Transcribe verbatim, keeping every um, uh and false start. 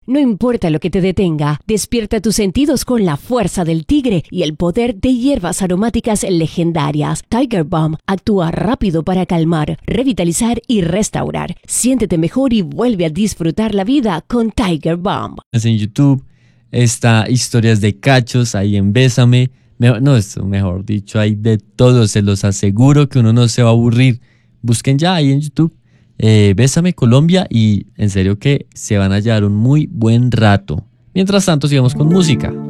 No importa lo que te detenga, despierta tus sentidos con la fuerza del tigre y el poder de hierbas aromáticas legendarias. Tiger Balm actúa rápido para calmar, revitalizar y restaurar. Siéntete mejor y vuelve a disfrutar la vida con Tiger Balm. En YouTube está historias de cachos, ahí en Bésame. No, esto mejor dicho, hay de todo, se los aseguro que uno no se va a aburrir. Busquen ya ahí en YouTube. Eh, Bésame Colombia y en serio que se van a llevar un muy buen rato. Mientras tanto sigamos con música.